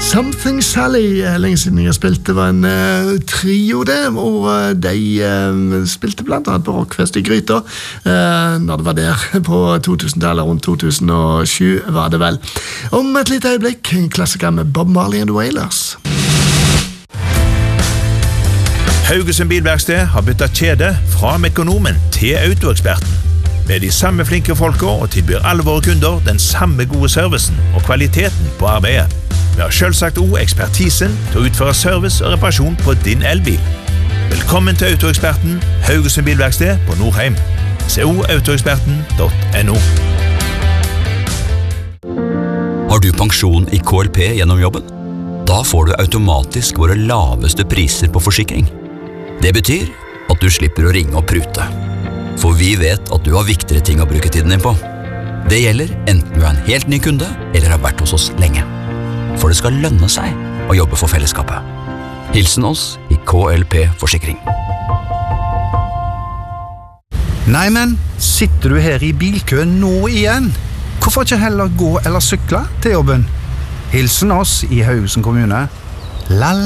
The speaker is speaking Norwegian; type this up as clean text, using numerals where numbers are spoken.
Something Sally, lenge siden jeg har spilt. Det var en trio det, og de spilte blant annet på Rockfest i Gryta, når det var der på 2000-tallet, rundt 2007 var det vel. Om et lite øyeblikk, en klassiker med Bob Marley and the Wailers. Haugesund Bilverksted har byttet kjede fra Mekonomen til Autoeksperten. Med de samme flinke folka og tilbyr alle våre kunder den samme gode servicen og kvaliteten på arbeidet. Vi har selvsagt også ekspertisen til å utføre service og reparasjon på din elbil. Velkommen til Autoeksperten, Haugesund Bilverksted på Nordheim. Se autoeksperten.no. Har du pensjon i KLP gjennom jobben? Da får du automatisk våre laveste priser på forsikring. Det betyr at du slipper å ringe og prute. For vi vet at du har viktigere ting å bruke tiden din på. Det gjelder enten du er en helt ny kunde eller har vært hos oss lenge. For det skal lønne seg å jobbe for fellesskapet. Hilsen oss i KLP Forsikring. Nei, men sitter du her i bilkøen nå igjen? Hvorfor ikke heller gå eller sykle til jobben? Hilsen oss i Haugesund kommune. La